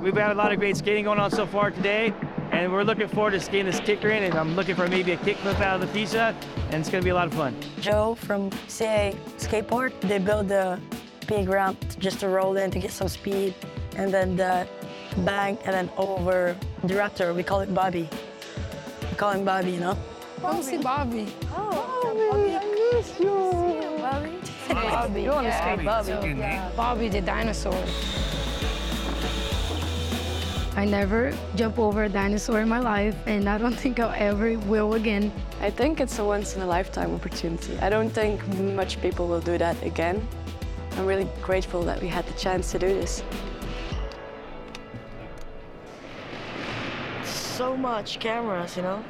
we've had a lot of great skating going on so far today, and we're looking forward to skating this kicker in, and I'm looking for maybe a kickflip out of the pizza, and it's gonna be a lot of fun. Joe from CA Skateboard, they built the big ramp just to roll in to get some speed, and then the bank, and then over the Raptor, we call it Bobby. We call him Bobby, you know? Bobby. Bobby. Bobby, I miss you. Bobby? Bobby. You want to skate Bobby? Bobby the dinosaur. I never jump over a dinosaur in my life, and I don't think I'll ever will again. I think it's a once-in-a-lifetime opportunity. I don't think much people will do that again. I'm really grateful that we had the chance to do this. So much cameras, you know?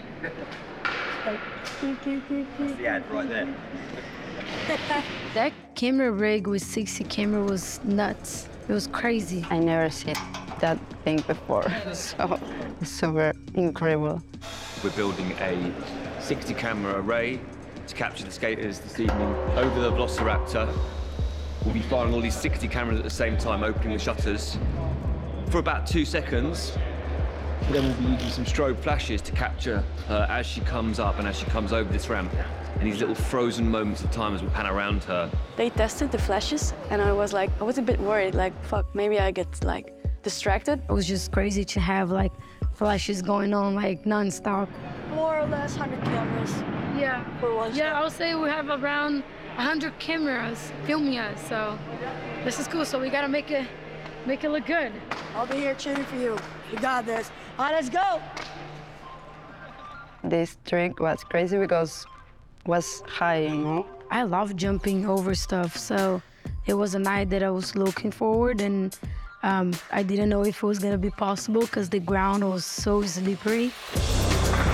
That's the ad right there. That camera rig with 60 camera was nuts. It was crazy. I never seen that thing before, so it's super incredible. We're building a 60 camera array to capture the skaters this evening over the Velociraptor. We'll be firing all these 60 cameras at the same time, opening the shutters for about 2 seconds. Then we'll be using some strobe flashes to capture her as she comes up and as she comes over this ramp. And these little frozen moments of time as we pan around her. They tested the flashes, and I was a bit worried, like, fuck, maybe I get, like, distracted. It was just crazy to have like flashes going on like non-stop. More or less 100 cameras. Yeah. For one Yeah, shot. I would say we have around 100 cameras filming us, so this is cool. So we gotta make it look good. I'll be here cheering for you. You got this. All right, let's go. This trick was crazy because it was high, you know? I love jumping over stuff, so it was a night that I was looking forward, and I didn't know if it was gonna be possible because the ground was so slippery.